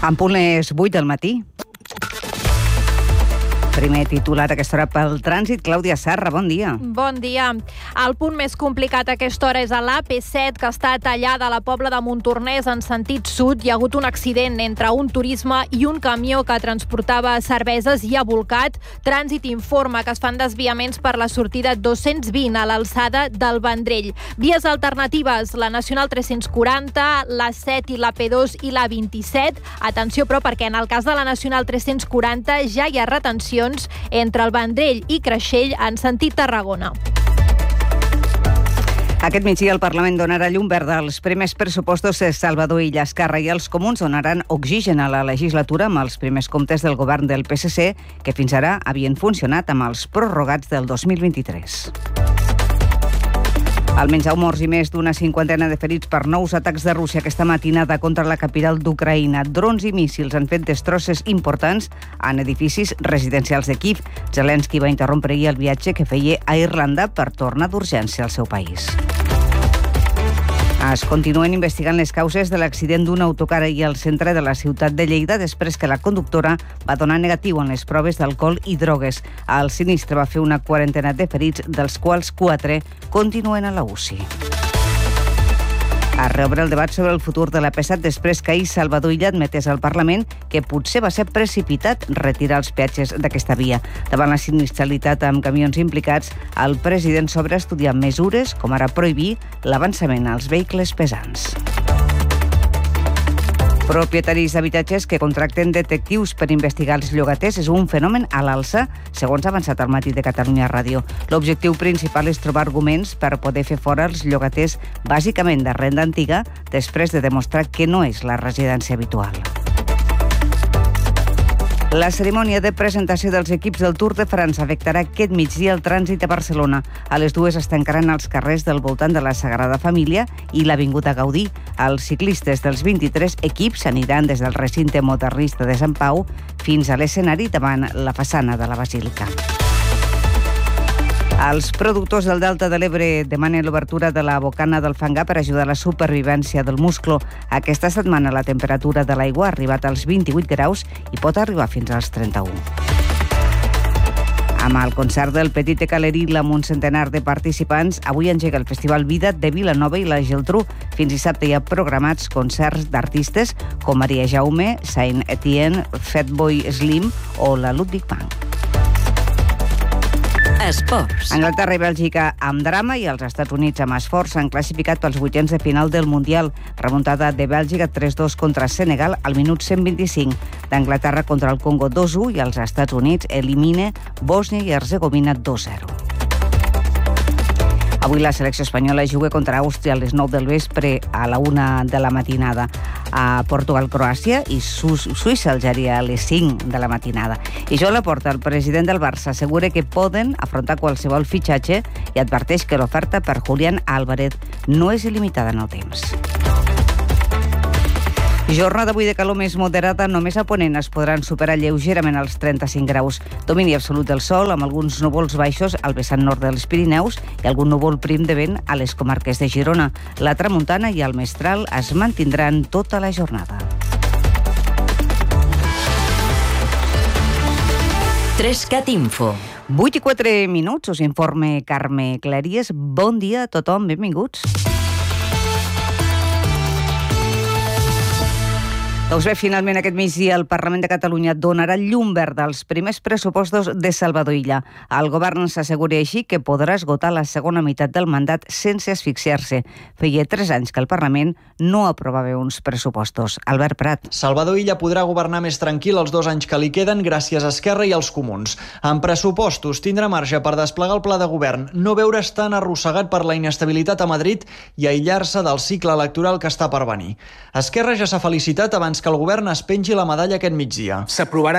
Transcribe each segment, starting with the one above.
En punt les 8 del matí. Primer titular a aquesta hora pel trànsit. Clàudia Sarra, bon dia. Bon dia. El punt més complicat a aquesta hora és a l'AP7, que està tallada a la Pobla de Montornès en sentit sud. Hi ha hagut un accident entre un turisme i un camió que transportava cerveses i ha bolcat. Trànsit informa que es fan desviaments per la sortida 220 a l'alçada del Vendrell. Vies alternatives, la Nacional 340, l'A7 i l'AP2 i l'A27. Atenció, però, perquè en el cas de la Nacional 340 ja hi ha retencions entre el Vendrell i Creixell en sentit Tarragona. Aquest migdia el Parlament donarà llum verda als primers pressupostos de Salvador Illa. Esquerra i els comuns donaran oxigen a la legislatura amb els primers comptes del govern del PSC, que fins ara havien funcionat amb els prorrogats del 2023. Almenys 10 morts i més d'una cinquantena de ferits per nous atacs de Rússia aquesta matinada contra la capital d'Ucraïna. Drons i míssils han fet destrosses importants en edificis residencials de Kíev. Zelensky va interrompre ahir el viatge que feia a Irlanda per tornar d'urgència al seu país. Es continuen investigant les causes de l'accident d'un autocar ahir al centre de la ciutat de Lleida després que la conductora va donar negatiu en les proves d'alcohol i drogues. El sinistre va fer una quarantena de ferits, dels quals 4 continuen a la UCI. Es reobre el debat sobre el futur de l'AP7 després que ahir Salvador Illa admetés al Parlament que potser va ser precipitat retirar els peatges d'aquesta via. Davant la sinistralitat amb camions implicats, el president s'obre a estudiar mesures com ara prohibir l'avançament als vehicles pesants. Propietaris d'habitatges que contracten detectius per investigar els llogaters és un fenomen a l'alça, segons ha avançat al Matí de Catalunya Ràdio. L'objectiu principal és trobar arguments per poder fer fora els llogaters, bàsicament de renda antiga, després de demostrar que no és la residència habitual. La cerimònia de presentació dels equips del Tour de France afectarà aquest migdia el trànsit a Barcelona. A les 2 es tancaran els carrers del voltant de la Sagrada Família i l'Avinguda Gaudí. Els ciclistes dels 23 equips aniran des del recinte modernista de Sant Pau fins a l'escenari davant la façana de la Basílica. Els productors del Delta de l'Ebre demanen l'obertura de la bocana del Fangar per ajudar a la supervivència del musclo. Aquesta setmana la temperatura de l'aigua ha arribat als 28 graus i pot arribar fins als 31. Amb el concert del Petit Caleril amb un centenar de participants, avui engega el Festival Vida de Vilanova i la Geltrú. Fins dissabte hi ha programats concerts d'artistes com Maria Jaume, Saint Etienne, Fatboy Slim o la Ludwig Bank. Esports. Anglaterra i Bèlgica amb drama i els Estats Units amb esforç s'han classificat pels vuitens de final del Mundial. Remuntada de Bèlgica 3-2 contra Senegal al minut 125. D'Anglaterra contra el Congo 2-1 i els Estats Units elimina Bòsnia i Herzegovina 2-0. Avui la selecció espanyola juga contra Àustria a les 9 del vespre a la 1 de la matinada. A Portugal-Croàcia i Suïssa-Algèria a les 5 de la matinada. I Joan Laporta, el president del Barça, assegura que poden afrontar qualsevol fitxatge i adverteix que l'oferta per Julián Álvarez no és il·limitada en el temps. Jornada avui de calor més moderada, només a ponent es podran superar lleugerament els 35 graus. Domini absolut del sol, amb alguns núvols baixos al vessant nord dels Pirineus i algun núvol prim de vent a les comarques de Girona. La tramuntana i el mestral es mantindran tota la jornada. 3CAT Info. 8 i 4 minuts, us informe Carme Claries. Bon dia a tothom, benvinguts. Doncs bé, finalment aquest migdia el Parlament de Catalunya donarà llum verda als primers pressupostos de Salvador Illa. El govern s'assegura així que podrà esgotar la segona meitat del mandat sense asfixiar-se. Feia 3 anys que el Parlament no aprovava uns pressupostos. Albert Prat. Salvador Illa podrà governar més tranquil els 2 anys que li queden gràcies a Esquerra i als comuns. En pressupostos tindrà marge per desplegar el pla de govern, no veure's tan arrossegat per la inestabilitat a Madrid i aïllar-se del cicle electoral que està per venir. Esquerra ja s'ha felicitat abans que el govern es pengi la medalla aquest migdia. S'aprovaran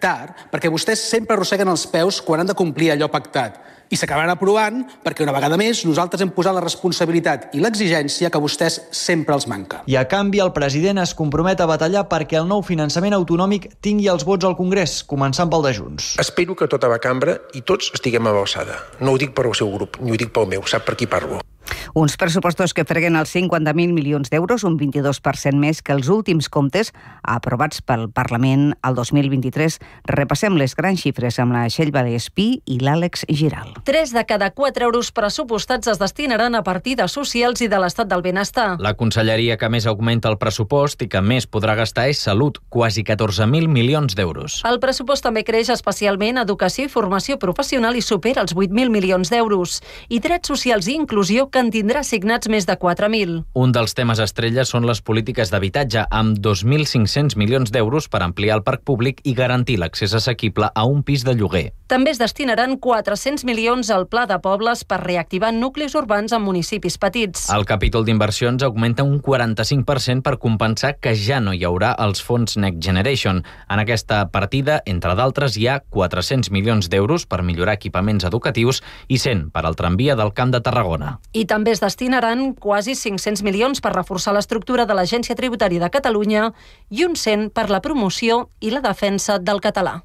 tard, perquè vostès sempre arrosseguen els peus quan han de complir allò pactat. I s'acabaran aprovant perquè una vegada més nosaltres hem posat la responsabilitat i l'exigència que a vostès sempre els manca. I a canvi el president es compromet a batallar perquè el nou finançament autonòmic tingui els vots al Congrés, començant pel de Junts. Espero que tota la cambra i tots estiguem a l'alçada. No ho dic per al seu grup, ni ho dic pel meu, sap per qui parlo. Uns pressupostos que freguen els 50.000 milions d'euros, un 22% més que els últims comptes aprovats pel Parlament el 2023. Repassem les grans xifres amb la Txell Vallespí i l'Àlex Giral. 3 de cada 4 euros pressupostats es destinaran a partides socials i de l'estat del benestar. La conselleria que més augmenta el pressupost i que més podrà gastar és Salut, quasi 14.000 milions d'euros. El pressupost també creix especialment educació i formació professional i supera els 8.000 milions d'euros. I drets socials i inclusió, que en tindrà assignats més de 4.000. Un dels temes estrella són les polítiques d'habitatge, amb 2.500 milions d'euros per ampliar el parc públic i garantir l'accés assequible a un pis de lloguer. També es destinaran 400 milions al Pla de Pobles per reactivar nuclis urbans en municipis petits. El capítol d'inversions augmenta un 45% per compensar que ja no hi haurà els fons Next Generation. En aquesta partida, entre d'altres, hi ha 400 milions d'euros per millorar equipaments educatius i 100 per al tramvia del Camp de Tarragona. I també es destinaran quasi 500 milions per reforçar l'estructura de l'Agència Tributària de Catalunya i un 100 per la promoció i la defensa del català.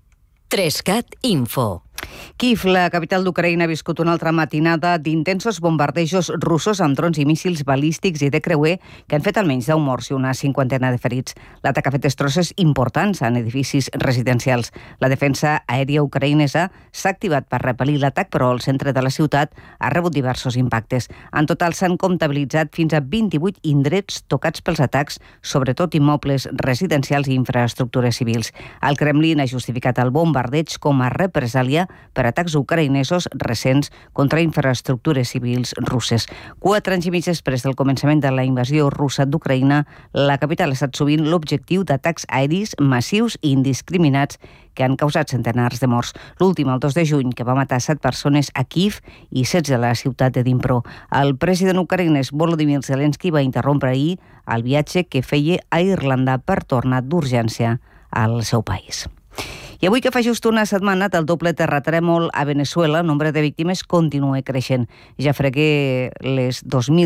3CAT Info. Kíev, la capital d'Ucraïna, ha viscut una altra matinada d'intensos bombardejos russos amb drons i míssils balístics i de creuer que han fet almenys 10 morts i una 50 de ferits. L'atac ha fet destrosses importants en edificis residencials. La defensa aèria ucraïnesa s'ha activat per repel·lir l'atac, però el centre de la ciutat ha rebut diversos impactes. En total s'han comptabilitzat fins a 28 indrets tocats pels atacs, sobretot immobles residencials i infraestructures civils. El Kremlin ha justificat el bombardeig com a represàlia per atacs ucraïnesos recents contra infraestructures civils russes. 4 anys i mig després del començament de la invasió russa d'Ucraïna, la capital ha estat sovint l'objectiu d'atacs aeris massius i indiscriminats que han causat centenars de morts. L'últim, el 2 de juny, que va matar 7 persones a Kíev i 16 a la ciutat de Dnipro. El president ucraïnès Volodymyr Zelensky va interrompre ahir el viatge que feia a Irlanda per tornar d'urgència al seu país. I avui, que fa just una setmana del doble terratrèmol a Venezuela, el nombre de víctimes continua creixent. Ja fregué les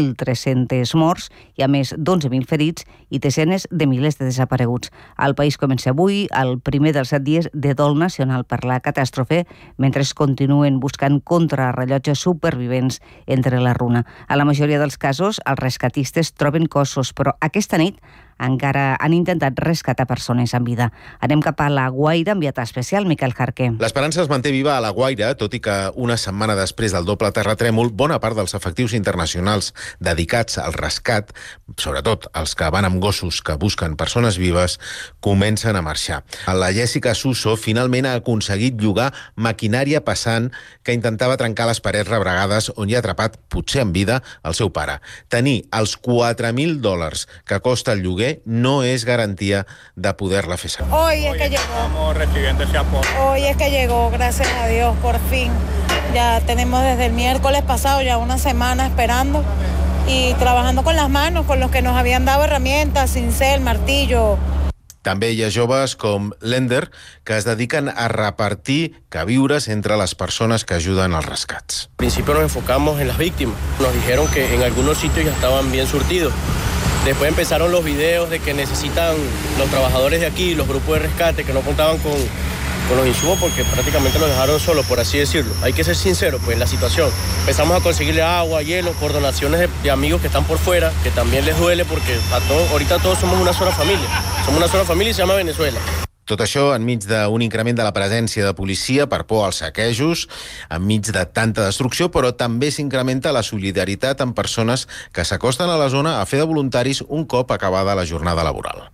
2.300 morts i a més d'11.000 ferits i desenes de milers de desapareguts. El país comença avui el primer dels 7 dies de dol nacional per la catàstrofe, mentre es continuen buscant contrarrellotges supervivents entre la runa. A la majoria dels casos, els rescatistes troben cossos, però aquesta nit encara han intentat rescatar persones en vida. Anem cap a la Guaira, enviat especial Miquel Jarqué. L'esperança es manté viva a la Guaira, tot i que una setmana després del doble terratrèmol, bona part dels efectius internacionals dedicats al rescat, sobretot els que van amb gossos que busquen persones vives, comencen a marxar. La Jessica Suso finalment ha aconseguit llogar maquinària pesant que intentava trencar les parets rebregades on hi ha atrapat, potser en vida, el seu pare. Tenir els $4.000 que costa el lloguer no és garantia de poder-la fer servir. Hoy es que llegó, gracias a Dios, por fin. Ya tenemos desde el miércoles pasado ya una semana esperando y trabajando con las manos, con los que nos habían dado herramientas, cincel, martillo. També hi ha joves com Lender que es dediquen a repartir queviures entre les persones que ajuden als rescats. Al principio nos enfocamos en las víctimas. Nos dijeron que en algunos sitios ya estaban bien surtidos. Después empezaron los videos de que necesitan los trabajadores de aquí, los grupos de rescate, que no contaban con los insumos porque prácticamente los dejaron solos, por así decirlo. Hay que ser sincero, pues, en la situación. Empezamos a conseguirle agua, hielo, por donaciones de amigos que están por fuera, que también les duele porque ahorita todos somos una sola familia. Somos una sola familia y se llama Venezuela. Tot això enmig d'un increment de la presència de policia per por als saquejos, enmig de tanta destrucció, però també s'incrementa la solidaritat amb persones que s'acosten a la zona a fer de voluntaris un cop acabada la jornada laboral.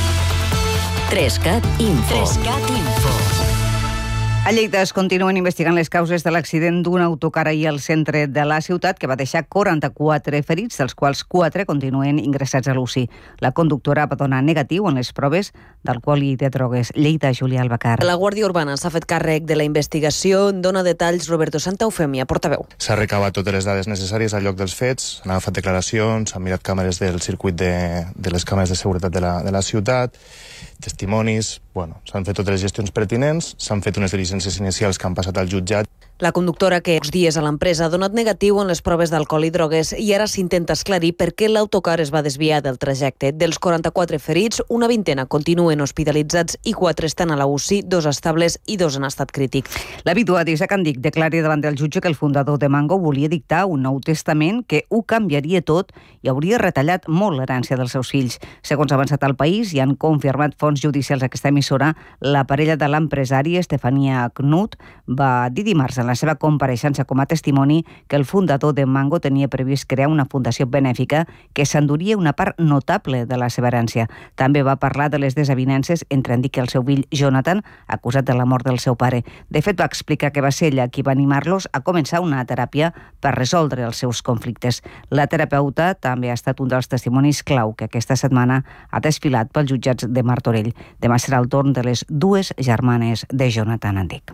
3CAT Info. 3CAT Info. A Lleida es continuen investigant les causes de l'accident d'un autocar ahir al centre de la ciutat que va deixar 44 ferits, dels quals 4 continuen ingressats a l'UCI. La conductora va donar negatiu en les proves d'alcohol i de drogues. Lleida, Júlia Albacar. La Guàrdia Urbana s'ha fet càrrec de la investigació. Dona detalls Roberto Santaufemia, portaveu. S'ha recabat totes les dades necessàries al lloc dels fets, han agafat declaracions, han mirat càmeres del circuit de les càmeres de seguretat de la ciutat, testimonis, s'han fet totes les gestions pertinents, s'han fet unes diligències inicials que han passat al jutjat. La conductora, que uns dies a l'empresa ha donat negatiu en les proves d'alcohol i drogues, i ara s'intenta esclarir per què l'autocar es va desviar del trajecte. Dels 44 ferits, una vintena continuen hospitalitzats i 4 estan a la UCI, 2 estables i 2 en estat crític. La vídua d'Isaac Andic declara davant del jutge que el fundador de Mango volia dictar un nou testament que ho canviaria tot i hauria retallat molt l'herència dels seus fills. Segons ha avançat al País i han confirmat fonts judicials a aquesta emissora, la parella de l'empresari Estefania Knut va dir dimarts en la seva compareixença com a testimoni que el fundador de Mango tenia previst crear una fundació benèfica que s'enduria una part notable de la seva herència. També va parlar de les desavinences entre Andic i el seu fill Jonathan, acusat de la mort del seu pare. De fet, va explicar que va ser ella qui va animar-los a començar una teràpia per resoldre els seus conflictes. La terapeuta també ha estat un dels testimonis clau que aquesta setmana ha desfilat pels jutjats de Martorell. Demà serà el torn de les 2 germanes de Jonathan Andic.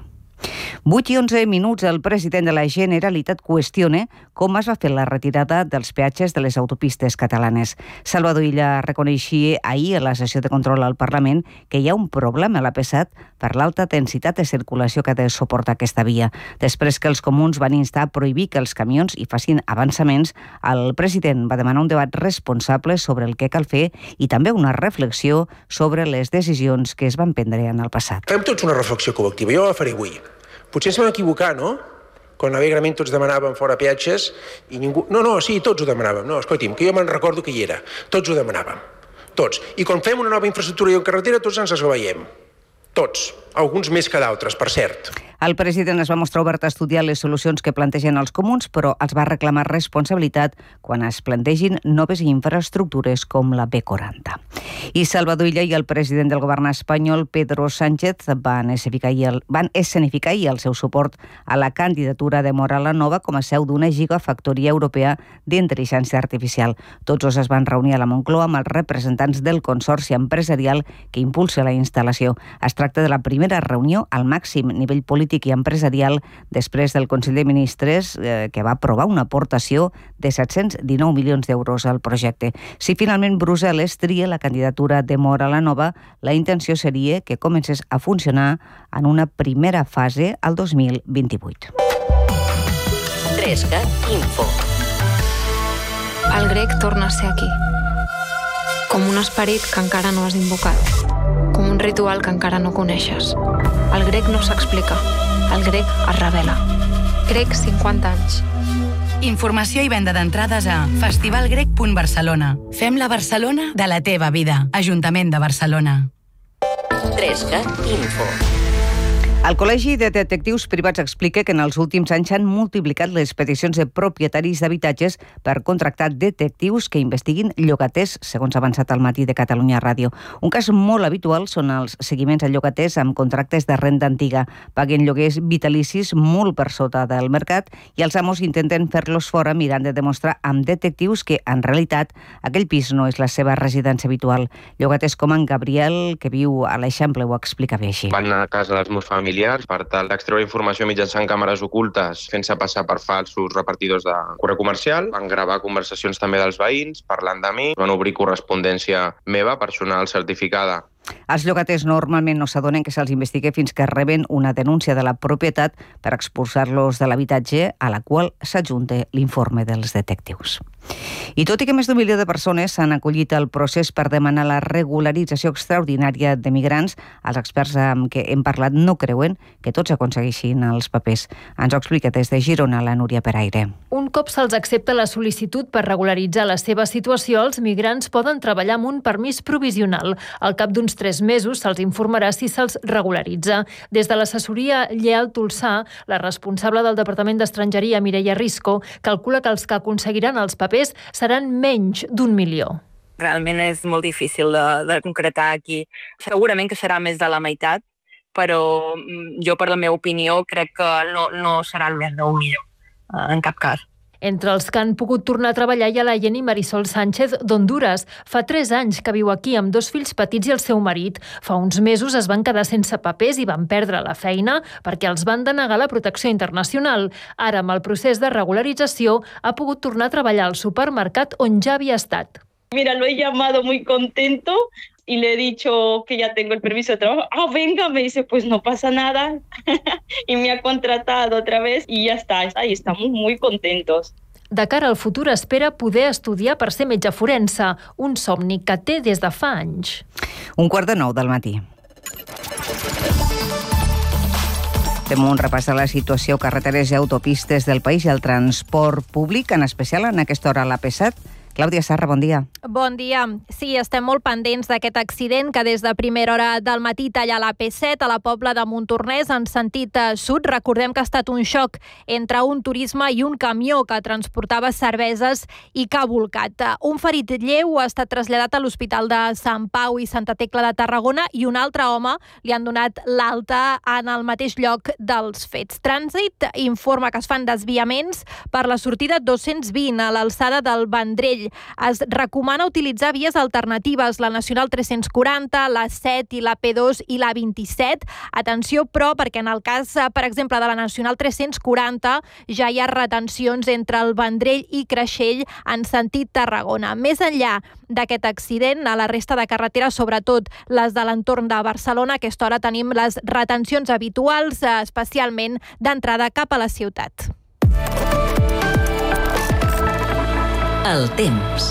8 i 11 minuts, el president de la Generalitat qüestiona com es va fer la retirada dels peatges de les autopistes catalanes. Salvador Illa reconeixia ahir a la sessió de control al Parlament que hi ha un problema a l'AP7 per l'alta densitat de circulació que ha de suportar aquesta via. Després que els comuns van instar a prohibir que els camions hi facin avançaments, el president va demanar un debat responsable sobre el que cal fer i també una reflexió sobre les decisions que es van prendre en el passat. Fem tots una reflexió col·lectiva, jo la faré avui. Potser ens vam equivocar, no? Quan alegrament tots demanàvem fora peatges i ningú... No, sí, tots ho demanàvem. No, escolti'm, que jo me'n recordo que hi era. Tots ho demanàvem. Tots. I quan fem una nova infraestructura i una carretera, tots ens esveiem. Tots. Alguns més que d'altres, per cert. El president es va mostrar obert a estudiar les solucions que plantegen els comuns, però els va reclamar responsabilitat quan es plantegin noves infraestructures com la B40. I Salvador Illa i el president del govern espanyol, Pedro Sánchez, van escenificar ahir el seu suport a la candidatura de Móra la Nova com a seu d'una gigafactoria europea d'intel·ligència artificial. Tots dos es van reunir a la Moncloa amb els representants del consorci empresarial que impulsa la instal·lació. Es tracta de la primera reunió al màxim nivell polític i empresarial després del Consell de Ministres que va aprovar una aportació de 719 milions d'euros al projecte. Si finalment Brussel·les tria la candidatura de Móra la Nova, la intenció seria que comencés a funcionar en una primera fase al 2028. 3CAT Info. El grec torna a ser aquí. Com un esperit que encara no has invocat. Com un ritual que encara no coneixes. El grec no s'explica. El grec es revela. Grec 50 anys. Informació i venda d'entrades a festivalgrec.barcelona. Fem la Barcelona de la teva vida. Ajuntament de Barcelona. 3CAT Info. El Col·legi de Detectius Privats explica que en els últims anys s'han multiplicat les peticions de propietaris d'habitatges per contractar detectius que investiguin llogaters, segons ha avançat al Matí de Catalunya Ràdio. Un cas molt habitual són els seguiments a llogaters amb contractes de renda antiga. Paguen lloguers vitalicis molt per sota del mercat i els amos intenten fer-los fora mirant de demostrar amb detectius que, en realitat, aquell pis no és la seva residència habitual. Llogaters com en Gabriel, que viu a l'Eixample, ho explica bé així. Van a casa dels meus familiars per tal d'extreure informació mitjançant càmeres ocultes fent-se passar per falsos repartidors de correu comercial. Van gravar conversacions també dels veïns parlant de mi. Van obrir correspondència meva, personal certificada. Els llogaters normalment no s'adonen que se'ls investigue fins que reben una denúncia de la propietat per expulsar-los de l'habitatge, a la qual s'adjunta l'informe dels detectius. I tot i que més d'un milió de persones s'han acollit al procés per demanar la regularització extraordinària de migrants, els experts amb què hem parlat no creuen que tots aconsegueixin els papers. Ens ho explica des de Girona la Núria Peraire. Un cop se'ls accepta la sol·licitud per regularitzar la seva situació, els migrants poden treballar amb un permís provisional. Al cap d'uns 3 mesos se'ls informarà si se'ls regularitza. Des de l'assessoria Lleal Tolsà, la responsable del Departament d'Estrangeria, Mireia Risco, calcula que els que aconseguiran els papers seran menys d'1 milió. Realment és molt difícil de concretar aquí. Segurament que serà més de la meitat, però jo, per la meva opinió, crec que no serà més d'1 milió, en cap cas. Entre els que han pogut tornar a treballar hi ha la Jenny Marisol Sánchez d'Honduras. Fa 3 anys que viu aquí amb 2 fills petits i el seu marit. Fa uns mesos es van quedar sense papers i van perdre la feina perquè els van denegar la protecció internacional. Ara, amb el procés de regularització, ha pogut tornar a treballar al supermercat on ja havia estat. Mira, lo he llamado muy contento y le he dicho que ya tengo el permiso de trabajo. Ah, venga, me dice, pues no pasa nada. Y me ha contratado otra vez y ya está. Y estamos muy contentos. De cara al futur espera poder estudiar per ser metge forense, un somni que té des de fa anys. 8:45 del matí. Fem un repàs de la situació carreteres i autopistes del país i el transport públic, en especial en aquesta hora a l'AP7. Clàudia Serra, bon dia. Bon dia. Sí, estem molt pendents d'aquest accident que des de primera hora del matí talla la P7 a la Pobla de Montornès en sentit sud. Recordem que ha estat un xoc entre un turisme i un camió que transportava cerveses i que ha volcat. Un ferit lleu ha estat traslladat a l'Hospital de Sant Pau i Santa Tecla de Tarragona i un altre home li han donat l'alta en el mateix lloc dels fets. Trànsit informa que es fan desviaments per la sortida 220 a l'alçada del Vendrell. Es recomana utilitzar vies alternatives, la Nacional 340, la 7 i la P2 i la 27. Atenció, però, perquè en el cas, per exemple, de la Nacional 340 ja hi ha retencions entre el Vendrell i Creixell en sentit Tarragona. Més enllà d'aquest accident, a la resta de carreteres, sobretot les de l'entorn de Barcelona, a aquesta hora tenim les retencions habituals, especialment d'entrada cap a la ciutat. El temps.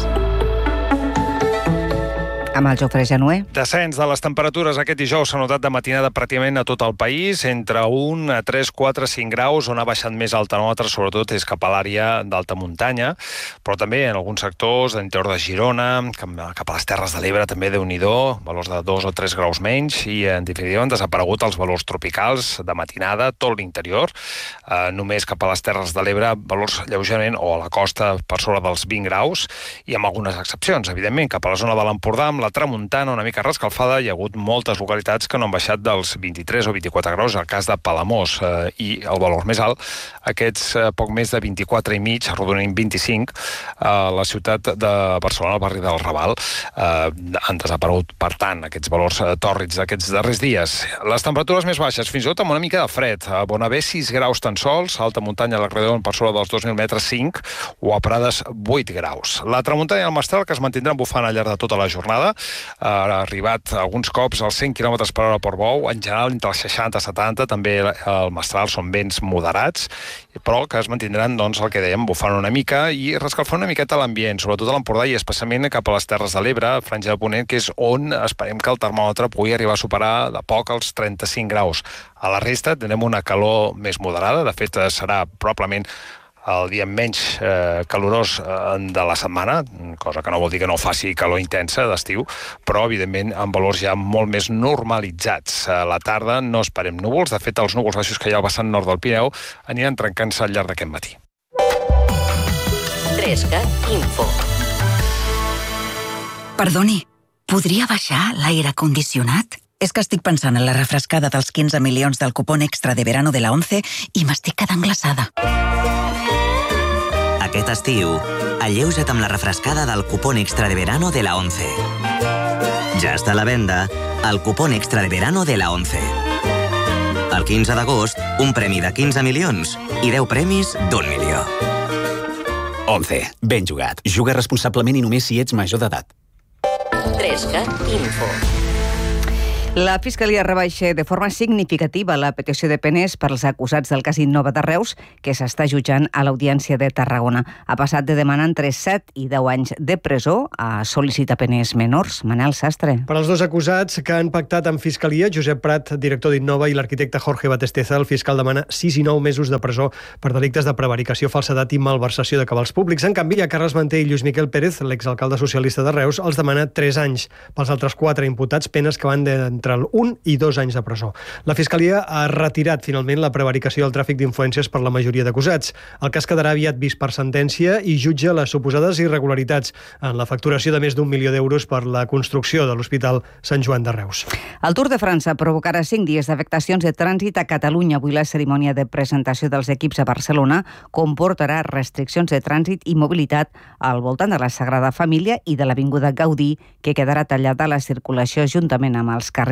Amb el Jofre Januer. Descens de les temperatures aquest dijous s'ha notat de matinada pràcticament a tot el país, entre 1 a 3, 4, 5 graus, on ha baixat més el termòmetre, sobretot és cap a l'àrea d'alta muntanya, però també en alguns sectors d'interior de Girona, cap a les Terres de l'Ebre, també Déu-n'hi-do, valors de 2 o 3 graus menys, i en definitiva han desaparegut els valors tropicals de matinada, tot l'interior, només cap a les Terres de l'Ebre, valors lleugerament, o a la costa per sobre dels 20 graus, i amb algunes excepcions, evidentment, cap a la zona de l'Empordà, amb la tramuntana una mica rescalfada, hi ha hagut moltes localitats que no han baixat dels 23 o 24 graus, el cas de Palamós, i el valor més alt, aquests poc més de 24 i mig, arrodonint 25, a la ciutat de Barcelona, al barri del Raval, han desaparegut, per tant, aquests valors tòrrids d'aquests darrers dies. Les temperatures més baixes, fins i tot amb una mica de fred, a Bonavè 6 graus tan sols, a alta muntanya a la Credon per sobre dels 2.000 metres 5, o a Prades 8 graus. La tramuntana i el mestral que es mantindran bufant al llarg de tota la jornada, ha arribat alguns cops als 100 km per hora per bou, en general entre els 60 i 70, també el mestral són vents moderats, però que es mantindran, doncs, el que dèiem, bufant una mica i rescalfant una miqueta l'ambient, sobretot a l'Empordà i especialment cap a les Terres de l'Ebre, franja de Ponent, que és on esperem que el termòmetre pugui arribar a superar de poc els 35 graus. A la resta tindrem una calor més moderada, de fet serà probablement el dia menys calorós de la setmana, cosa que no vol dir que no faci calor intensa d'estiu, però evidentment amb valors ja molt més normalitzats. A la tarda no esperem núvols, de fet els núvols baixos que hi ha al vessant nord del Pirineu aniran trencant-se al llarg d'aquest matí. 3CAT Info. Perdoni, podria baixar l'aire condicionat? És que estic pensant en la refrescada dels 15 milions del cupón extra de verano de la 11 i m'estic quedant glaçada. Aquest estiu, alleuja't amb la refrescada del cupón extra de verano de la 11. Ja està a la venda el cupón extra de verano de la 11. El 15 d'agost, un premi de 15 milions i 10 premis d'1 milió. 11. Ben jugat. Juga responsablement i només si ets major d'edat. 3CAT Info. La Fiscalia rebaixa de forma significativa la petició de penes per als acusats del cas Innova de Reus, que s'està jutjant a l'Audiència de Tarragona. Ha passat de demanar entre 7 i 10 anys de presó a sol·licitar penes menors. Manel Sastre. Per als dos acusats que han pactat amb Fiscalia, Josep Prat, director d'Innova, i l'arquitecte Jorge Batesteza, el fiscal demana 6 i 9 mesos de presó per delictes de prevaricació, falsedat i malversació de cabals públics. En canvi, a Carles Manté i Lluís Miquel Pérez, l'exalcalde socialista de Reus, els demana 3 anys. Pels altres 4 imputats, penes que van entre el 1 i 2 anys de presó. La Fiscalia ha retirat finalment la prevaricació i el tràfic d'influències per la majoria d'acusats. El cas quedarà aviat vist per sentència i jutja les suposades irregularitats en la facturació de més d'1 milió d'euros per la construcció de l'Hospital Sant Joan de Reus. El Tour de França provocarà 5 dies d'afectacions de trànsit a Catalunya. Avui la cerimònia de presentació dels equips a Barcelona comportarà restriccions de trànsit i mobilitat al voltant de la Sagrada Família i de l'Avinguda Gaudí, que quedarà tallada la circulació juntament amb els carrers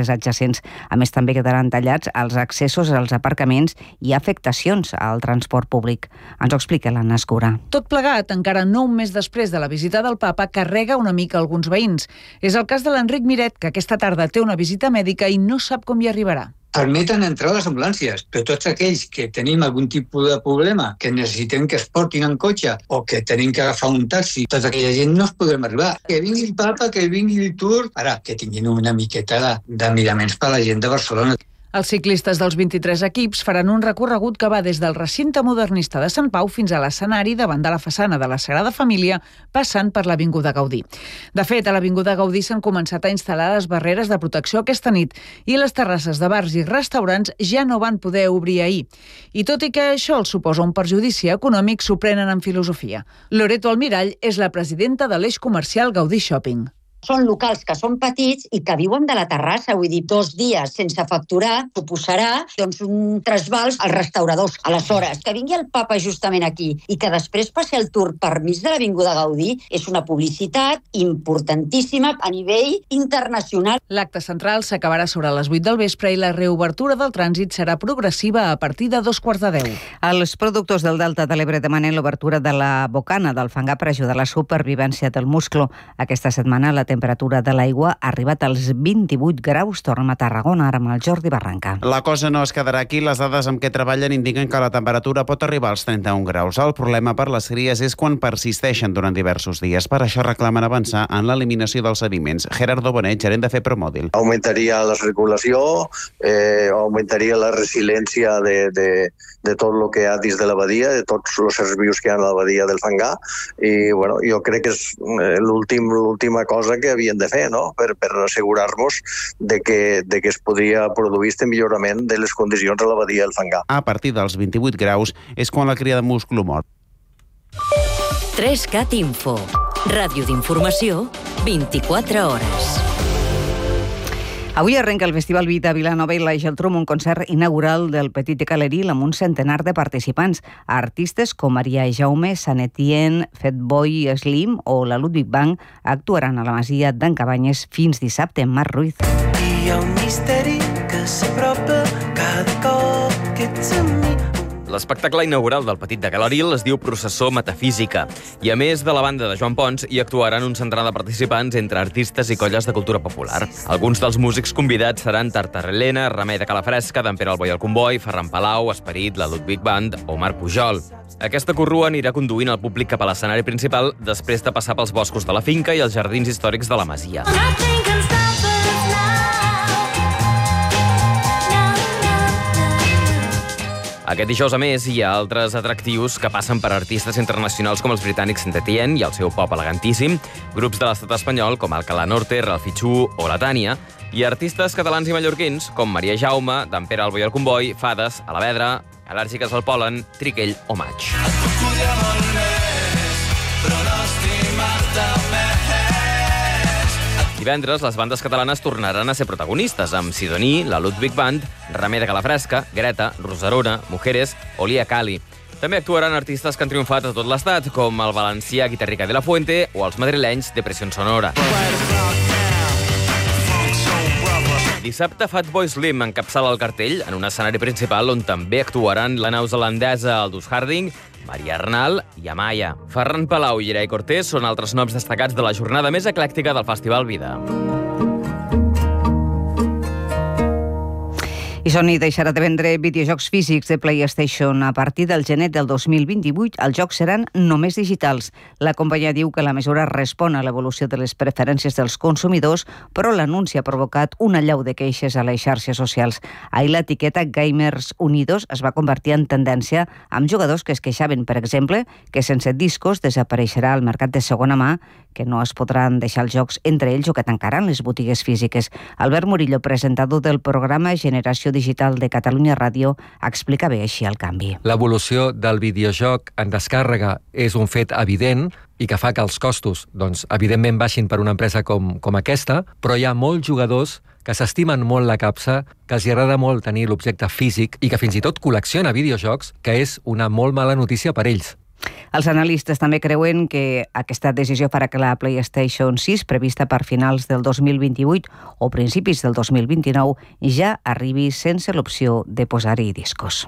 carrers adjacents. A més, també quedaran tallats els accessos als aparcaments i afectacions al transport públic. Ens ho explica l'Anna Escura. Tot plegat, encara no un mes després de la visita del papa, carrega una mica alguns veïns. És el cas de l'Enric Miret, que aquesta tarda té una visita mèdica i no sap com hi arribarà. Permeten entrar les ambulàncies, però tots aquells que tenim algun tipus de problema, que necessitem que es portin en cotxe o que tenim que agafar un taxi, tota aquella gent no es podrem arribar. Que vingui el papa, que vingui el tour, ara que tinguin una miqueta de miraments per a la gent de Barcelona. Els ciclistes dels 23 equips faran un recorregut que va des del recinte modernista de Sant Pau fins a l'escenari davant de la façana de la Sagrada Família, passant per l'Avinguda Gaudí. De fet, a l'Avinguda Gaudí s'han començat a instal·lar les barreres de protecció aquesta nit i les terrasses de bars i restaurants ja no van poder obrir ahir. I tot i que això els suposa un perjudici econòmic, s'ho prenen en filosofia. Loreto Almirall és la presidenta de l'eix comercial Gaudí Shopping. Són locals que són petits i que viuen de la terrassa, vull dir, 2 dies sense facturar suposarà un trasbals als restauradors. Aleshores, que vingui el papa justament aquí i que després passi el tour per mig de l'Avinguda Gaudí és una publicitat importantíssima a nivell internacional. L'acte central s'acabarà sobre les 8 del vespre i la reobertura del trànsit serà progressiva a partir de 9:45. Els productors del Delta de l'Ebre demanen l'obertura de la bocana del fangar per ajudar a la supervivència del musclo. Aquesta setmana la temperatura de l'aigua ha arribat als 28 graus. Tornem a Tarragona, ara amb el Jordi Barranca. La cosa no es quedarà aquí. Les dades amb què treballen indiquen que la temperatura pot arribar als 31 graus. El problema per les cries és quan persisteixen durant diversos dies. Per això reclamen avançar en l'eliminació dels sediments. Gerardo Bonet, gerent de FEPROMODIL. Augmentaria la circulació, augmentaria la resiliència de tot el que hi ha dins de l'abadia, de tots els éssers vius que hi ha a l'abadia del fangar, i bueno, jo crec que és l'última cosa que havien de fer, no? Per assegurar-nos de que es podria produir este millorament de les condicions de l'abadia del fangar. A partir dels 28 graus és quan la cria de musclo mor. 3CAT Info. Ràdio d'informació, 24 hores. Avui arrenca el Festival Vida a Vilanova i la Geltrú, un concert inaugural del Petit de Caleril amb un centenar de participants. Artistes com Maria Jaume, Sant Etienne, Fatboy Slim o la Ludwig Band actuaran a la Masia d'en Cabanyes fins dissabte. Marc Ruiz. Hi ha un misteri que s'apropa cada cop que ets amb mi. L'espectacle inaugural del Petit de Caleril es diu Processó Metafísica i, a més de la banda de Joan Pons, hi actuaran un centenar de participants entre artistes i colles de cultura popular. Alguns dels músics convidats seran Tartarelena, Remei de Calafresca, d'en Pere el Boi al Comboi, Ferran Palau, Esperit, la Ludwig Band o Marc Pujol. Aquesta corrua anirà conduint el públic cap a l'escenari principal després de passar pels boscos de la finca i els jardins històrics de la masia. Aquest dijous, a més, hi ha altres atractius que passen per artistes internacionals com els britànics Sant Etienne i el seu pop elegantíssim, grups de l'estat espanyol com Alcalá Norte, Ralfichú o la Tània, i artistes catalans i mallorquins com Maria Jaume, d'en Pere el Boi al Comboi, Fades, Alavedra, Al·lèrgiques al Pol·len, Triquell o Maig. Divendres, les bandes catalanes tornaran a ser protagonistes, amb Sidoní, la Ludwig Band, Remei de Calafresca, Greta, Rosarona, Mujeres o Lia Cali. També actuaran artistes que han triomfat a tot l'estat, com el valencià Guitarrica de la Fuente o els madrilenys Depressió Sonora. Dissabte, Fatboy Slim encapçala el cartell en un escenari principal on també actuaran la neozelandesa Aldous Harding, Maria Arnal i Amaya. Ferran Palau i Irai Cortés són altres noms destacats de la jornada més eclèctica del Festival Vida. I Sony deixarà de vendre videojocs físics de PlayStation. A partir del gener del 2028, els jocs seran només digitals. La companyia diu que la mesura respon a l'evolució de les preferències dels consumidors, però l'anunci ha provocat una allau de queixes a les xarxes socials. Ahir l'etiqueta Gamers Unidos es va convertir en tendència amb jugadors que es queixaven, per exemple, que sense discos desapareixerà el mercat de segona mà, que no es podran deixar els jocs entre ells o que tancaran les botigues físiques. Albert Murillo, presentador del programa Generació Digital de Catalunya Ràdio, explica bé així el canvi. L'evolució del videojoc en descàrrega és un fet evident i que fa que els costos, evidentment, baixin per una empresa com aquesta, però hi ha molts jugadors que s'estimen molt la capsa, que els agrada molt tenir l'objecte físic i que fins i tot col·lecciona videojocs, que és una molt mala notícia per ells. Els analistes també creuen que aquesta decisió farà que la PlayStation 6, prevista per finals del 2028 o principis del 2029, ja arribi sense l'opció de posar-hi discos.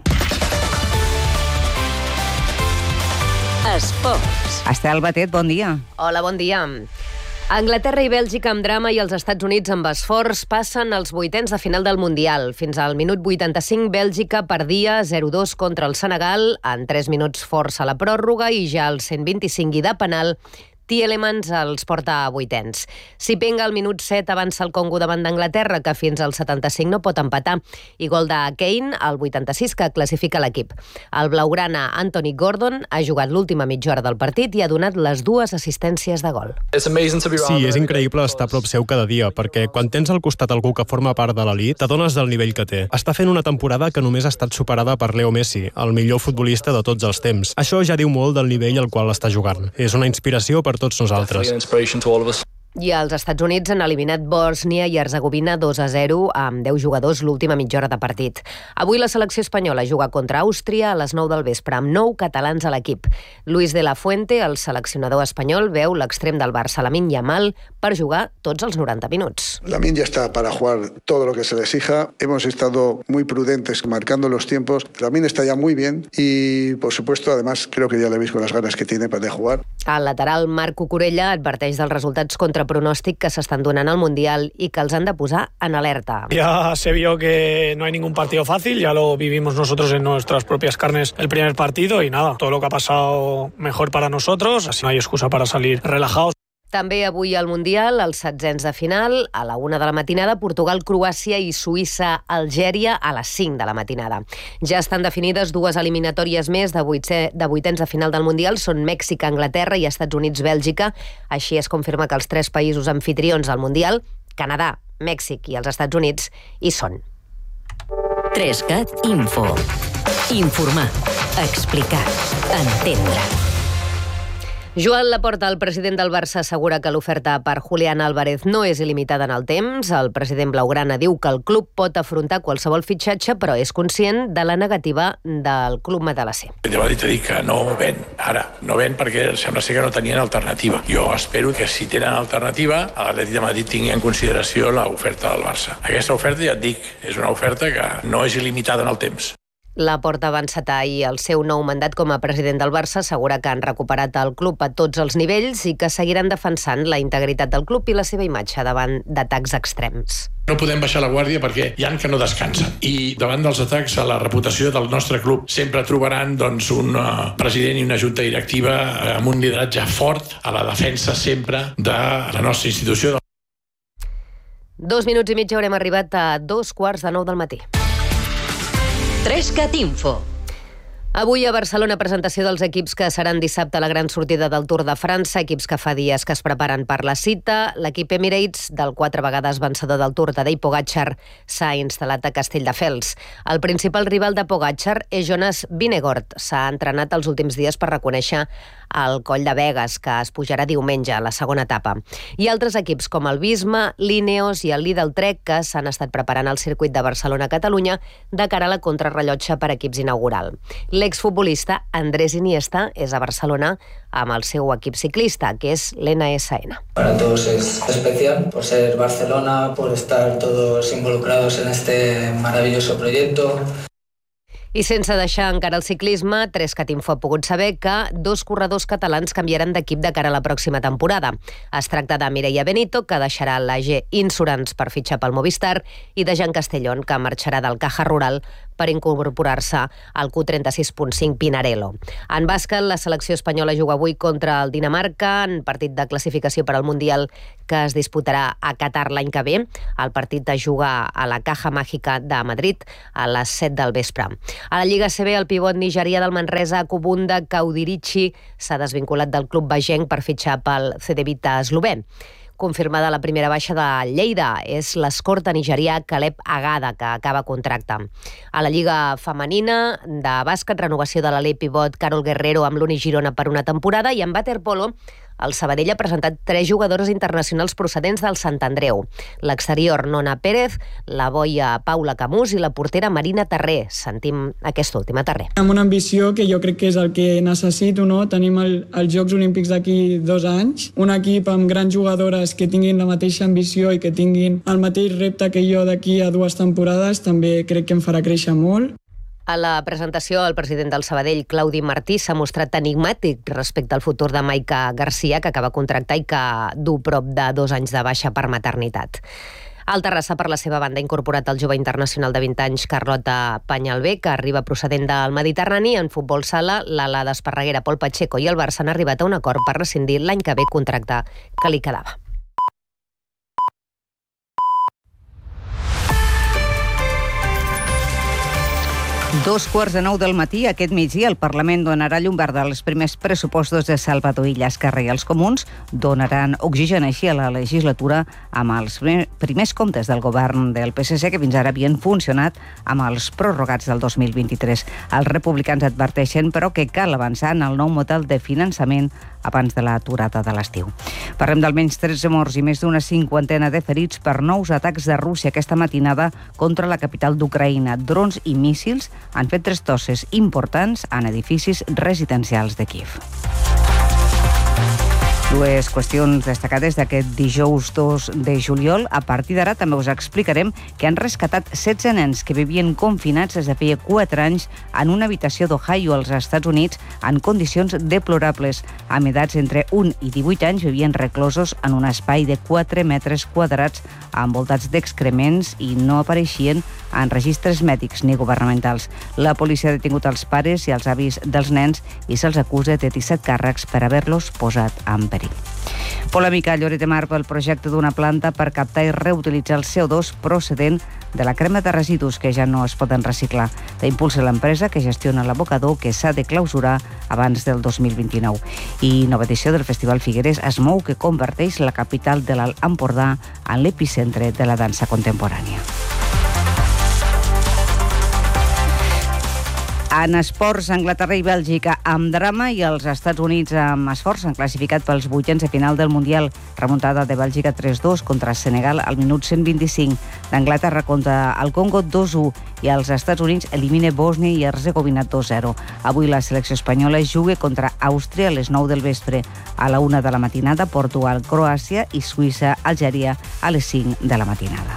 Esports. Estel Batet, bon dia. Hola, bon dia. Anglaterra i Bèlgica amb drama i els Estats Units amb esforç passen als vuitens de final del Mundial. Fins al minut 85, Bèlgica perdia 0-2 contra el Senegal, en 3 minuts força la pròrroga i ja al 125 i de penal, Tielemans els porta a vuitens. Si penga al minut 7 avança el Congo davant d'Anglaterra, que fins al 75 no pot empatar, i gol de Kane al 86 que classifica l'equip. El blaugrana Anthony Gordon ha jugat l'última mitja hora del partit i ha donat les 2 assistències de gol. Sí, és increïble estar a prop seu cada dia, perquè quan tens al costat algú que forma part de l'elit, t'adones del nivell que té. Està fent una temporada que només ha estat superada per Leo Messi, el millor futbolista de tots els temps. Això ja diu molt del nivell al qual està jugant. És una inspiració per tots nosaltres. I els Estats Units han eliminat Bòsnia i Herzegovina 2-0 amb 10 jugadors l'última mitja hora de partit. Avui la selecció espanyola juga contra Àustria a les 9 del vespre amb 9 catalans a l'equip. Luis de la Fuente, el seleccionador espanyol, veu l'extrem del Barça, Lamine Yamal, per jugar tots els 90 minuts. Lamine ya está para jugar todo lo que se le exija. Hemos estado muy prudentes marcando los tiempos. Lamine está ya muy bien y, por supuesto, además, creo que ya le veis con las ganas que tiene para jugar. El lateral Marc Cucurella adverteix dels resultats contra pronòstic que s'estan donant al Mundial i que els han de posar en alerta. Ya se vio que no hay ningún partido fácil, ya lo vivimos nosotros en nuestras propias carnes el primer partido y nada, todo lo que ha pasado mejor para nosotros, así no hay excusa para salir relajados. També avui al Mundial, els setzents de final, a la 1 de la matinada, Portugal, Croàcia i Suïssa, Algèria a les 5 de la matinada. Ja estan definides 2 eliminatòries més de vuitens de final del Mundial, són Mèxic, Anglaterra i Estats Units, Bèlgica. Així es confirma que els 3 països anfitrions al Mundial, Canadà, Mèxic i els Estats Units, hi són. 3CAT Info. Informar, explicar, entendre. Joan Laporta, el president del Barça, assegura que l'oferta per Julián Álvarez no és il·limitada en el temps. El president blaugrana diu que el club pot afrontar qualsevol fitxatge, però és conscient de la negativa del club matalasser. Ja va dir que no ven, ara. No ven perquè sembla ser que no tenien alternativa. Jo espero que si tenen alternativa, l'Atlètic de Madrid tingui en consideració l'oferta del Barça. Aquesta oferta, ja et dic, és una oferta que no és il·limitada en el temps. Laporta va encetar ahir el seu nou mandat com a president del Barça, assegura que han recuperat el club a tots els nivells i que seguiran defensant la integritat del club i la seva imatge davant d'atacs extrems. No podem baixar la guàrdia perquè hi ha que no descansen. I davant dels atacs a la reputació del nostre club sempre trobaran un president i una junta directiva amb un lideratge fort a la defensa sempre de la nostra institució. 2 minuts i mig haurem arribat a 2:45 del matí. 3CAT Info. Avui a Barcelona, presentació dels equips que seran dissabte a la gran sortida del Tour de França, equips que fa dies que es preparen per la cita. L'equip Emirates, del 4 vegades vencedor del Tour, Tadej Pogačar, s'ha instal·lat a Castelldefels. El principal rival de Pogačar és Jonas Vingegaard. S'ha entrenat els últims dies per reconèixer el Coll de Begues, que es pujarà diumenge a la segona etapa. I altres equips com el Visma, l'Ineos i el Lidl Trek, que s'han estat preparant al circuit de Barcelona-Catalunya de cara a la contrarrellotge per equips inaugural. L'exfutbolista Andrés Iniesta és a Barcelona amb el seu equip ciclista, que és l'NSN. Para todos es especial por ser Barcelona, por estar todos involucrados en este maravilloso proyecto. I sense deixar encara el ciclisme, 3CAT Info ha pogut saber que 2 corredors catalans canviaran d'equip de cara a la pròxima temporada. Es tracta de Mireia Benito, que deixarà l'AG Insurance per fitxar pel Movistar, i de Jean Castellón, que marxarà del Caja Rural per incorporar-se al Q36.5 Pinarello. En bàsquet, la selecció espanyola juga avui contra el Dinamarca en partit de classificació per al Mundial que es disputarà a Qatar l'any que ve. El partit es juga a la Caja Mágica de Madrid a les 7 del vespre. A la Lliga CB, el pivot nigerià del Manresa, Kubunda Kaudirichi, s'ha desvinculat del club bagenc per fitxar pel Cedevita eslovè. Confirmada la primera baixa de Lleida, és l'escorta nigerià Caleb Agada, que acaba contracte. A la Lliga femenina de bàsquet, renovació de l'alè pivot Carol Guerrero amb l'Uni Girona per una temporada, i en waterpolo, El Sabadell ha presentat 3 jugadores internacionals procedents del Sant Andreu. L'exterior, Nona Pérez, la boia Paula Camús i la portera Marina Terré. Sentim aquesta última, Terré. Amb una ambició que jo crec que és el que necessito, no? Tenim els Jocs Olímpics d'aquí 2 anys, un equip amb grans jugadores que tinguin la mateixa ambició i que tinguin el mateix repte que jo d'aquí a 2 temporades, també crec que em farà créixer molt. A la presentació, el president del Sabadell, Claudi Martí, s'ha mostrat enigmàtic respecte al futur de Maica Garcia, que acaba contractar i que du prop de 2 anys de baixa per maternitat. El Terrassa, per la seva banda, ha incorporat el jove internacional de 20 anys Carlota Penyalbé, que arriba procedent del Mediterrani. En futbol sala, l'ala d'Esparreguera, Pol Pacheco i el Barça han arribat a un acord per rescindir l'any que ve contracte que li quedava. Dos quarts de 9 del matí, aquest migdia, el Parlament donarà llum verda als primers pressupostos de Salvador Illa. Esquerra i els comuns donaran oxigen així a la legislatura amb els primers comptes del govern del PSC, que fins ara havien funcionat amb els prorrogats del 2023. Els republicans adverteixen, però, que cal avançar en el nou model de finançament abans de l'aturada de l'estiu. Parlem d'almenys 13 morts i més d'una 50 de ferits per nous atacs de Rússia aquesta matinada contra la capital d'Ucraïna. Drons i míssils han fet trastosses importants en edificis residencials de Kíev. Dues qüestions destacades d'aquest dijous 2 de juliol. A partir d'ara també us explicarem que han rescatat 16 nens que vivien confinats des de feia 4 anys en una habitació d'Ohio, als Estats Units, en condicions deplorables. Amb edats entre 1 i 18 anys vivien reclosos en un espai de 4 metres quadrats envoltats d'excrements i no apareixien en registres mèdics ni governamentals. La policia ha detingut els pares i els avis dels nens i se'ls acusa de 17 càrrecs per haver-los posat en perill. Polèmica a Lloret de Mar pel projecte d'una planta per captar i reutilitzar el CO2 procedent de la crema de residus que ja no es poden reciclar. Impulsa l'empresa que gestiona l'abocador, que s'ha de clausurar abans del 2029. I nova edició del Festival Figueres es mou, que converteix la capital de l'Alt Empordà en l'epicentre de la dansa contemporània. En esports, Anglaterra i Bèlgica amb drama i els Estats Units amb esforç han classificat pels vuitens de final del Mundial. Remuntada de Bèlgica 3-2 contra Senegal al minut 125. D'Anglaterra contra el Congo 2-1 i els Estats Units elimina Bòsnia i Herzegovina 2-0. Avui la selecció espanyola juga contra Àustria a les 9 del vespre. A la 1 de la matinada, Portugal, Croàcia i Suïssa, Algèria a les 5 de la matinada.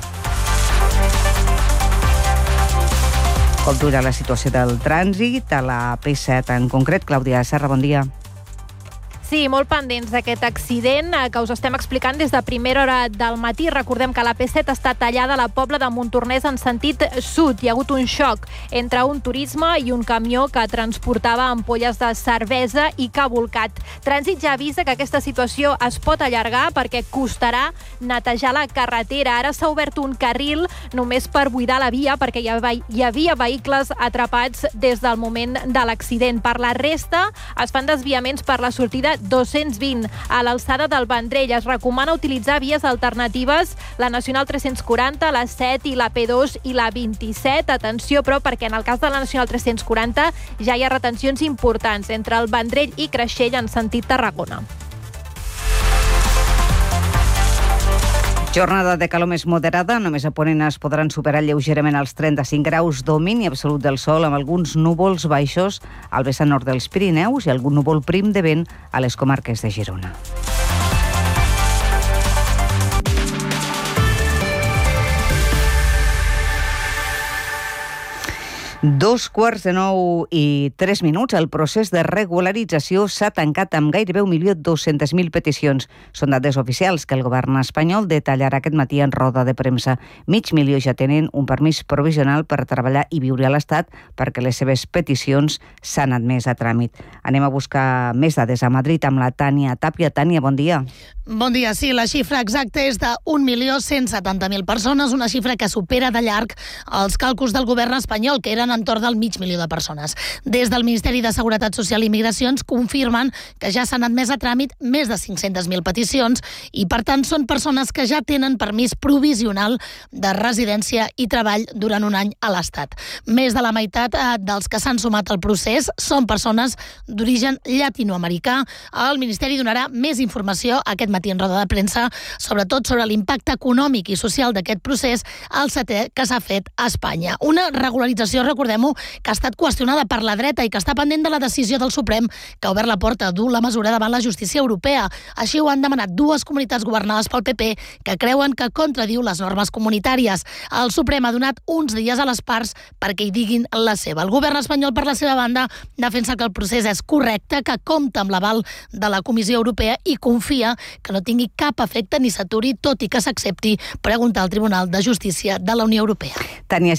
Com dura la situació del trànsit a la P7 en concret? Clàudia Serra, bon dia. Sí, molt pendents d'aquest accident que us estem explicant des de primera hora del matí. Recordem que la P7 està tallada a la Pobla de Montornès en sentit sud. Hi ha hagut un xoc entre un turisme i un camió que transportava ampolles de cervesa i que ha volcat. Trànsit ja avisa que aquesta situació es pot allargar perquè costarà netejar la carretera. Ara s'ha obert un carril només per buidar la via perquè hi havia vehicles atrapats des del moment de l'accident. Per la resta es fan desviaments per la sortida 220 a l'alçada del Vendrell. Es recomana utilitzar vies alternatives, la Nacional 340, la 7 i la P2 i la 27. Atenció, però, perquè en el cas de la Nacional 340 ja hi ha retencions importants entre el Vendrell i Creixell en sentit Tarragona. Jornada de calor més moderada, només a ponent es podran superar lleugerament els 35 graus, domini absolut del sol amb alguns núvols baixos al vessant nord dels Pirineus i algun núvol prim de vent a les comarques de Girona. Dos quarts de 9 i 3 minuts. El procés de regularització s'ha tancat amb gairebé 1.200.000 peticions. Són dades oficials que el govern espanyol detallarà aquest matí en roda de premsa. 500.000 ja tenen un permís provisional per treballar i viure a l'Estat perquè les seves peticions s'han admès a tràmit. Anem a buscar més dades a Madrid amb la Tània Tàpia. Tània, bon dia. Bon dia. Sí, la xifra exacta és de 1.170.000 persones, una xifra que supera de llarg els càlculs del govern espanyol, que eren l'entorn del 500.000 de persones. Des del Ministeri de Seguretat Social i Migracions confirmen que ja s'han admès a tràmit més de 500.000 peticions i, per tant, són persones que ja tenen permís provisional de residència i treball durant un any a l'Estat. Més de la meitat dels que s'han sumat al procés són persones d'origen llatinoamericà. El Ministeri donarà més informació aquest matí en roda de premsa, sobretot sobre l'impacte econòmic i social d'aquest procés, el setè que s'ha fet a Espanya. Una regularització, recordem-ho, que ha estat qüestionada per la dreta i que està pendent de la decisió del Suprem, que ha obert la porta a dur la mesura davant la justícia europea. Així ho han demanat dues comunitats governades pel PP que creuen que contradiu les normes comunitàries. El Suprem ha donat uns dies a les parts perquè hi diguin la seva. El govern espanyol, per la seva banda, defensa que el procés és correcte, que compta amb l'aval de la Comissió Europea i confia que no tingui cap efecte ni s'aturi, tot i que s'accepti preguntar al Tribunal de Justícia de la Unió Europea. Tània,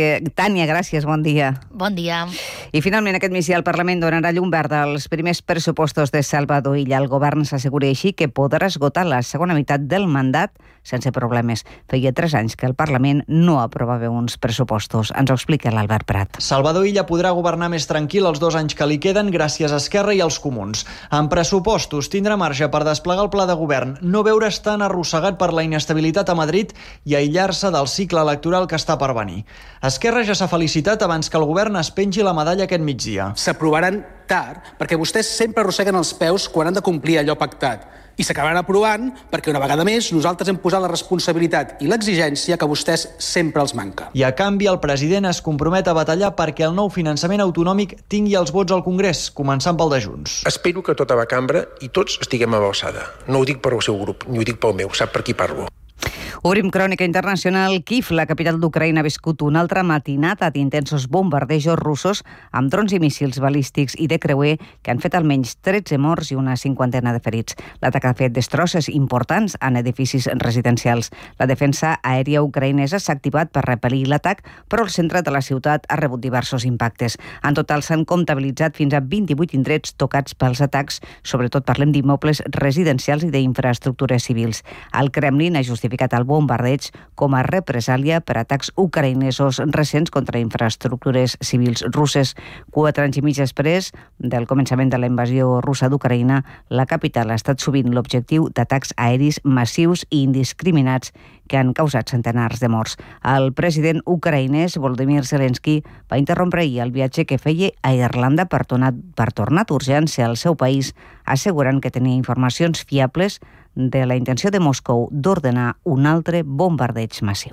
gràcies, bon dia. Bon dia. I finalment aquest migdia el Parlament donarà llum verda als primers pressupostos de Salvador Illa. El govern s'assegura així que podrà esgotar la segona meitat del mandat sense problemes. Feia 3 anys que el Parlament no aprovava uns pressupostos. Ens ho explica l'Albert Prat. Salvador Illa podrà governar més tranquil els 2 anys que li queden gràcies a Esquerra i als Comuns. En pressupostos tindrà marge per desplegar el pla de govern, no veure's tan arrossegat per la inestabilitat a Madrid i aïllar-se del cicle electoral que està per venir. Esquerra ja s'ha felicitat abans que el govern es pengi la medalla aquest migdia. S'aprovaran tard perquè vostès sempre arrosseguen els peus quan han de complir allò pactat. I s'acabaran aprovant perquè una vegada més nosaltres hem posat la responsabilitat i l'exigència que a vostès sempre els manca. I a canvi el president es compromet a batallar perquè el nou finançament autonòmic tingui els vots al Congrés, començant pel de Junts. Espero que tota la cambra i tots estiguem a l'alçada. No ho dic per al seu grup, ni ho dic pel meu, sap per qui parlo. Obrim crònica internacional. Kíev, la capital d'Ucraïna, ha viscut una altra matinada d'intensos bombardejos russos amb drons i míssils balístics i de creuer que han fet almenys 13 morts i una 50ena de ferits. L'atac ha fet destrosses importants en edificis residencials. La defensa aèria ucraïnesa s'ha activat per repel·lir l'atac, però el centre de la ciutat ha rebut diversos impactes. En total s'han comptabilitzat fins a 28 indrets tocats pels atacs, sobretot parlem d'immobles residencials i d'infraestructures civils. El Kremlin ha justificat el bombardeig com a represàlia per atacs ucraïnesos recents contra infraestructures civils russes. 4 anys i mig després del començament de la invasió russa d'Ucraïna, la capital ha estat sovint l'objectiu d'atacs aeris massius i indiscriminats que han causat centenars de morts. El president ucraïnès Volodymyr Zelensky va interrompre ahir el viatge que feia a Irlanda per tornar d'urgència al seu país, assegurant que tenia informacions fiables de la intenció de Moscou d'ordenar un altre bombardeig massiu.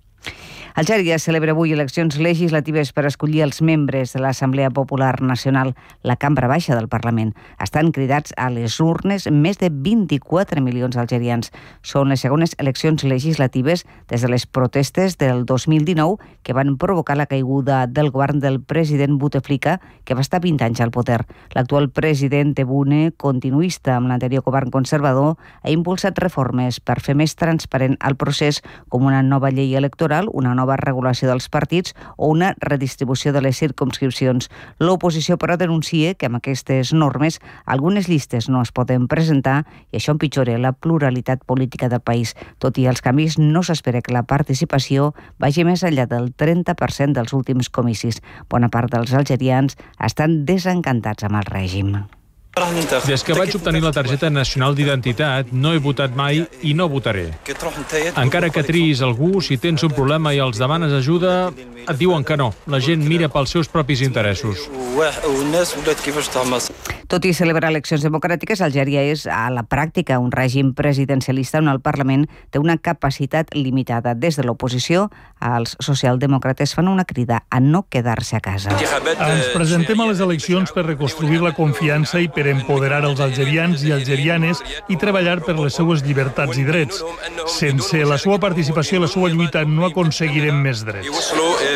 Algèria celebra avui eleccions legislatives per escollir els membres de l'Assemblea Popular Nacional, la cambra baixa del Parlament. Estan cridats a les urnes més de 24 milions d'algerians. Són les segones eleccions legislatives des de les protestes del 2019 que van provocar la caiguda del govern del president Bouteflika, que va estar 20 anys al poder. L'actual president Tebboune, continuista amb l'anterior govern conservador, ha impulsat reformes per fer més transparent el procés, com una nova llei electoral, una nova regulació dels partits o una redistribució de les circumscripcions. L'oposició, però, denuncia que amb aquestes normes algunes llistes no es poden presentar i això empitjora la pluralitat política del país. Tot i els canvis, no s'espera que la participació vagi més enllà del 30% dels últims comicis. Bona part dels algerians estan desencantats amb el règim. Des que vaig obtenir la targeta nacional d'identitat, no he votat mai i no votaré. Encara que triïs algú, si tens un problema i els demanes ajuda, et diuen que no. La gent mira pels seus propis interessos. Tot i celebrar eleccions democràtiques, Algèria és a la pràctica un règim presidencialista on el Parlament té una capacitat limitada. Des de l'oposició, els socialdemòcrates fan una crida a no quedar-se a casa. Ens presentem a les eleccions per reconstruir la confiança i per empoderar els algerians i algerianes i treballar per les seues llibertats i drets. Sense la seva participació i la seva lluita no aconseguirem més drets.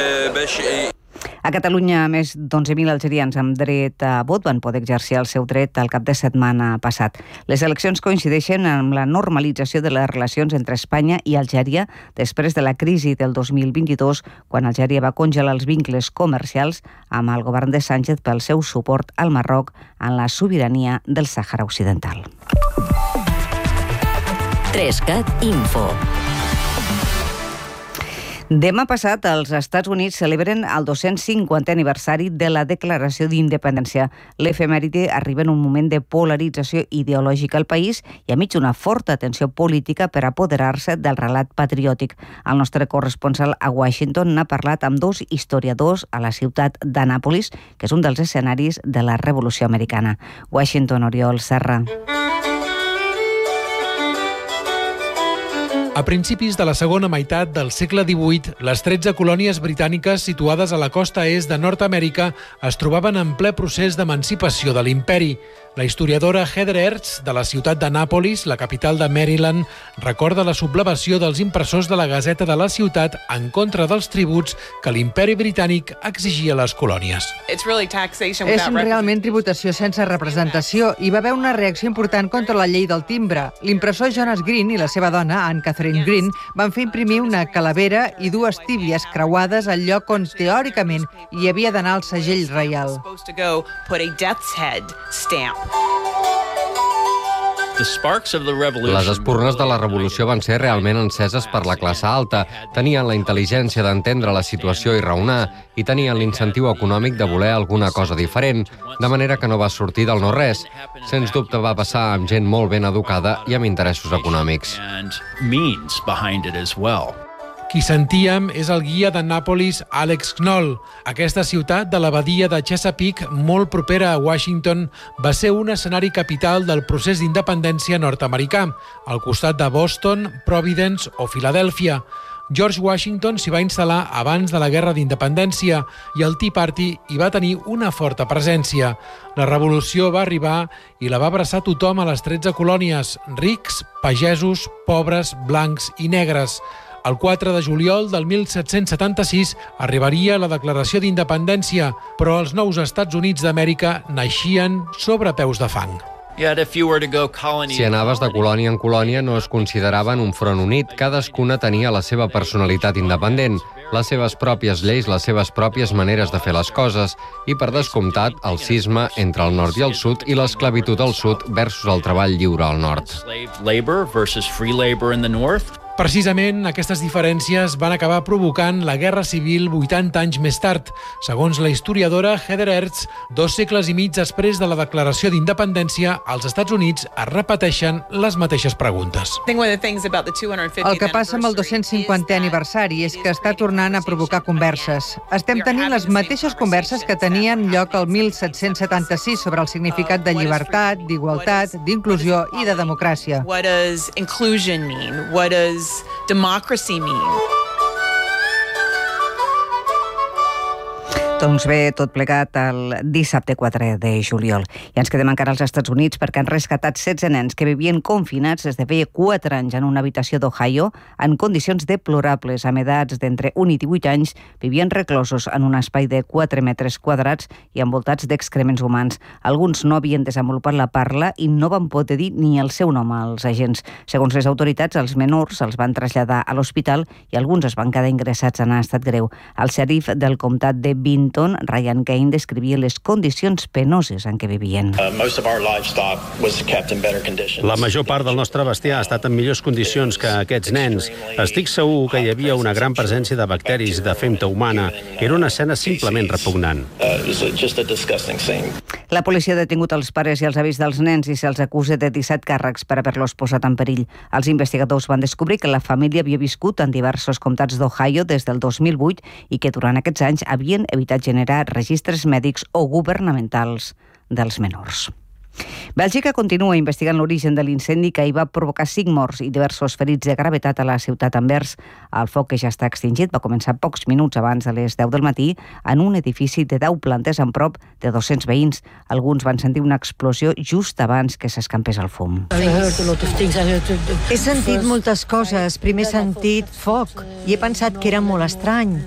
A Catalunya, més d'11.000 algerians amb dret a vot van poder exercir el seu dret el cap de setmana passat. Les eleccions coincideixen amb la normalització de les relacions entre Espanya i Algèria després de la crisi del 2022, quan Algèria va congelar els vincles comercials amb el govern de Sánchez pel seu suport al Marroc en la sobirania del Sàhara Occidental. 3cat Info. Demà passat, els Estats Units celebren el 250è aniversari de la Declaració d'Independència. L'efemèride arriba en un moment de polarització ideològica al país i enmig d'una forta tensió política per apoderar-se del relat patriòtic. El nostre corresponsal a Washington n'ha parlat amb dos historiadors a la ciutat d'Annapolis, que és un dels escenaris de la Revolució Americana. Washington, Oriol Serra. A principis de la segona meitat del segle XVIII, les 13 colònies britàniques situades a la costa est de Nord-Amèrica es trobaven en ple procés d'emancipació de l'imperi. La historiadora Heather Herz, de la ciutat d'Annapolis, la capital de Maryland, recorda la sublevació dels impressors de la Gazeta de la ciutat en contra dels tributs que l'imperi britànic exigia a les colònies. És realment tributació sense representació. Hi va haver una reacció important contra la llei del timbre. L'impressor Jonas Green i la seva dona, Anne Catherine Green, van fer imprimir una calavera i dues tíbies creuades al lloc on, teòricament, hi havia d'anar el segell reial. Les espurnes de la revolució van ser realment enceses per la classe alta. Tenien la intel·ligència d'entendre la situació i raonar, i tenien l'incentiu econòmic de voler alguna cosa diferent, de manera que no va sortir del no-res. Sens dubte va passar amb gent molt ben educada i amb interessos econòmics. Qui sentíem és el guia d'Annapolis, Alex Knoll. Aquesta ciutat de la badia de Chesapeake, molt propera a Washington, va ser un escenari capital del procés d'independència nord-americà, al costat de Boston, Providence o Filadèlfia. George Washington s'hi va instal·lar abans de la Guerra d'Independència i el Tea Party hi va tenir una forta presència. La revolució va arribar i la va abraçar tothom a les 13 colònies, rics, pagesos, pobres, blancs i negres. El 4 de juliol del 1776 arribaria la Declaració d'Independència, però els nous Estats Units d'Amèrica naixien sobre peus de fang. Si anaves de colònia en colònia no es consideraven un front unit, cadascuna tenia la seva personalitat independent, les seves pròpies lleis, les seves pròpies maneres de fer les coses i, per descomptat, el cisma entre el nord i el sud i l'esclavitud al sud versus el treball lliure al nord. Precisament, aquestes diferències van acabar provocant la Guerra Civil 80 anys més tard. Segons la historiadora Heather Herz, 2 segles i mig després de la Declaració d'Independència, als Estats Units es repeteixen les mateixes preguntes. El que passa amb el 250è aniversari és que està tornant a provocar converses. Estem tenint les mateixes converses que tenien lloc el 1776 sobre el significat de llibertat, d'igualtat, d'inclusió i de democràcia. What does inclusion mean? What does democracy mean? Doncs bé, tot plegat el dissabte 4 de juliol. I ens quedem encara als Estats Units perquè han rescatat 16 nens que vivien confinats des de feia 4 anys en una habitació d'Ohio en condicions deplorables. Amb edats d'entre 1 i 18 anys vivien reclosos en un espai de 4 metres quadrats i envoltats d'excrements humans. Alguns no havien desenvolupat la parla i no van poder dir ni el seu nom als agents. Segons les autoritats, els menors els van traslladar a l'hospital i alguns es van quedar ingressats en estat greu. El xèrif del comtat de Vinton, Ryan Kane, descrivia les condicions penoses en què vivien. La major part del nostre bestiar ha estat en millors condicions que aquests nens. Estic segur que hi havia una gran presència de bacteris de femta humana. Era una escena simplement repugnant. La policia ha detingut els pares i els avis dels nens i se'ls acusa de 17 càrrecs per haver-los posat en perill. Els investigadors van descobrir que la família havia viscut en diversos comtats d'Ohio des del 2008 i que durant aquests anys havien evitat generar registres mèdics o governamentals dels menors. Bèlgica continua investigant l'origen de l'incendi que hi va provocar 5 morts i diversos ferits de gravetat a la ciutat d'Anvers. El foc, que ja està extingit, va començar pocs minuts abans de les 10 del matí en un edifici de 10 plantes amb prop de 200 veïns. Alguns van sentir una explosió just abans que s'escampés el fum. He sentit moltes coses. Primer he sentit foc i he pensat que era molt estrany.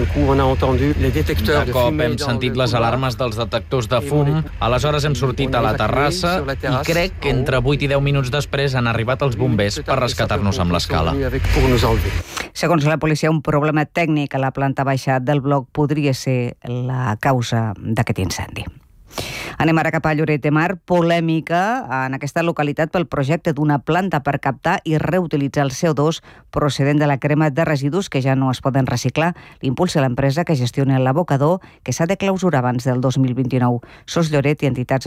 De cop hem sentit les alarmes dels detectors de fum. Aleshores hem sortit a la terrassa i crec que entre 8 i 10 minuts després han arribat els bombers per rescatar-nos amb l'escala. Segons la policia, un problema tècnic a la planta baixa del bloc podria ser la causa d'aquest incendi. Anem ara cap a Lloret de Mar. Polèmica en aquesta localitat pel projecte d'una planta per captar i reutilitzar el CO2 procedent de la crema de residus que ja no es poden reciclar. L'impulsa l'empresa que gestiona l'abocador, que s'ha de clausurar abans del 2029. Sos Lloret i entitats